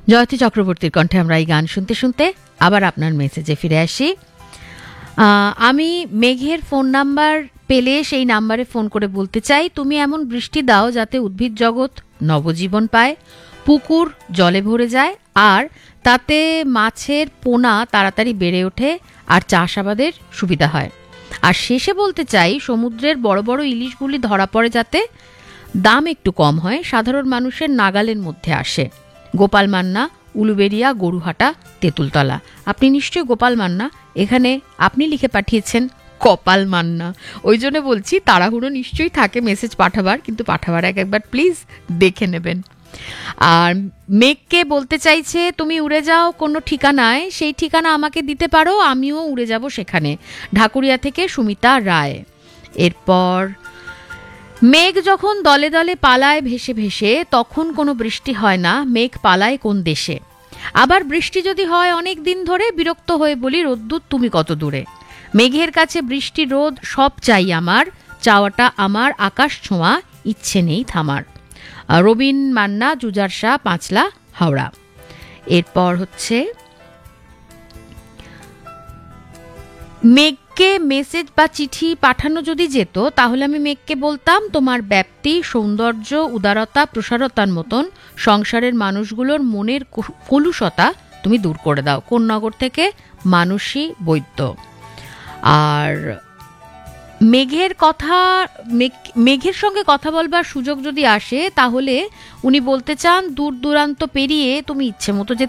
জয়তী চক্রবর্তীর কণ্ঠে আমরা এই গান শুনতে শুনতে আবার আপনার মেসেজে ফিরে আসি। আমি মেঘের ফোন নাম্বার পেলে সেই নাম্বারে ফোন করে বলতে চাই, তুমি এমন বৃষ্টি দাও যাতে উদ্ভিদ জগৎ নবজীবন পায়, পুকুর জলে ভরে যায়, আর তাতে মাছের পোনা তাড়াতাড়ি বেড়ে ওঠে, আর চাষাবাদের সুবিধা হয়। আর শেষে বলতে চাই, সমুদ্রের বড় বড় ইলিশগুলি ধরা পড়ে যাতে দাম একটু কম হয়, সাধারণ মানুষের নাগালের মধ্যে আসে। গোপাল মান্না, উলুবেড়িয়া, গরুহাটা, তেঁতুলতলা। আপনি নিশ্চয়ই গোপাল মান্না, এখানে আপনি লিখে পাঠিয়েছেন কপাল মান্না। ওই জন্য বলছি তাড়াহুড়ো নিশ্চয়ই থাকে মেসেজ পাঠাবার, কিন্তু পাঠাবার আগে একবার প্লিজ দেখে নেবেন। আর মেঘকে বলতে চাইছে, তুমি উড়ে যাও কোনো ঠিকানায়, সেই ঠিকানা আমাকে দিতে পারো, আমিও উড়ে যাব সেখানে। ঢাকুরিয়া থেকে সুমিতা রায়। এরপর মেঘ যখন দলে দলে পালায় ভেসে ভেসে, তখন কোনো বৃষ্টি হয় না, মেঘ পালায় কোন দেশে। আবার বৃষ্টি যদি হয় অনেক দিন ধরে, বিরক্ত হয়ে বলি রোদ্দুর তুমি কত দূরে। মেঘের কাছে বৃষ্টি রোদ সব চাই আমার, চাওয়াটা আমার আকাশ ছোঁয়া, ইচ্ছে নেই থামার। রবীন মান্না, জুজার শাহ, পাঁচলা, হাওড়া। এরপর হচ্ছে মেঘকে মেসেজ বা চিঠি পাঠানো যদি যেত, তাহলে আমি মেঘকে বলতাম, তোমার ব্যাপ্তি, সৌন্দর্য, উদারতা, প্রসারতার মতন সংসারের মানুষগুলোর মনের কলুষতা তুমি দূর করে দাও। কোন্নগর থেকে মানসী বৈদ্য। আর মেঘের সঙ্গে কথা বলবার সুযোগ যদি আসে, তাহলে উনি বলতে চান, দূর দূরান্ত পেরিয়ে তুমি ইচ্ছে মতো যেতে